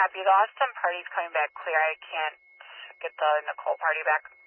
copy. The Austin party's coming back clear. I can't get the Nicole party back.